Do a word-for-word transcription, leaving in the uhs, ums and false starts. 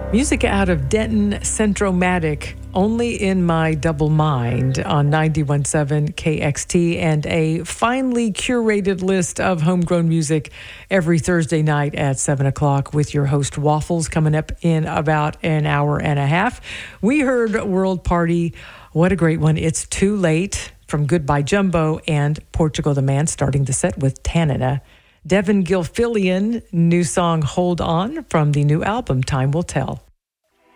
Music out of Denton Centromatic, only in my double mind on ninety-one point seven K X T, and a finely curated list of homegrown music every Thursday night at seven o'clock with your host Waffles coming up in about an hour and a half. We heard World Party. What a great one. It's Too Late from Goodbye Jumbo and Portugal the Man, starting the set with Tanana. Devin Gilfillian, new song Hold On from the new album Time Will Tell.